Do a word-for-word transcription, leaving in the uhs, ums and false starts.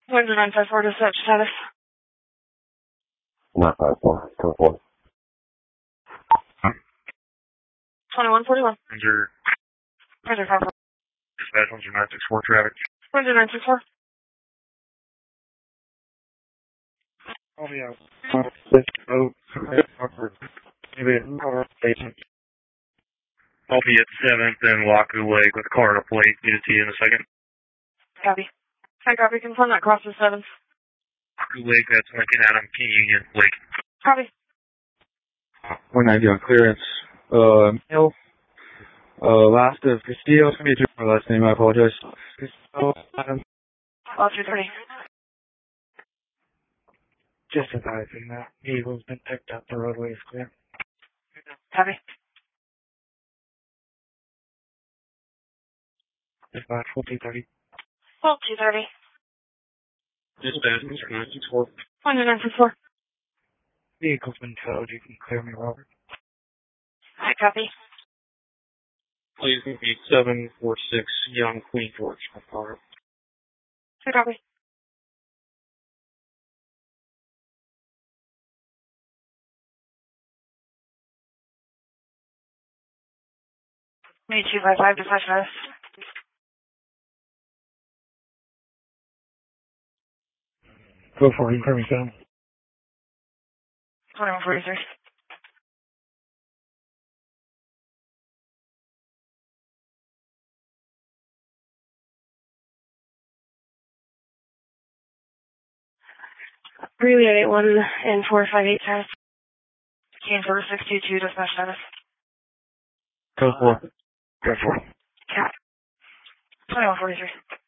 Windsor nine five four, dispatch status. nine five four, code four. twenty-one forty-one. Windsor. Windsor five four. Dispatch Windsor nine six four traffic. Windsor nine six four. Oh, yeah. Oh, maybe I'll be at seventh and Wahoo Lake with a car and a plate. Get it to you in a second. Copy. I copy. Confirm that crosses seventh. Wahoo Lake, that's Lincoln Adam King Union Lake. Copy. one ninety on clearance. Uh, male. Uh, last of Castillo. It's going to be a my last name. I apologize. Castillo, Adam. All two thirty. Just advising that Eagle's been picked up. The roadway is clear. Copy. Dispatch, full two thirty. Full two thirty. Dispatch, Windsor nine six four. Windsor nine six four. Vehicle's been towed. You can clear me, Robert. I copy. Please be seven four six Young Queen George. Robert. I copy. Me two five five, dispatch status. Go for it. Clear me seven. twenty-one forty-three. Relay eight one and four five eight test. Kane four six two two, dispatch status. Go for it. Go for it. Cat. twenty-one forty-three.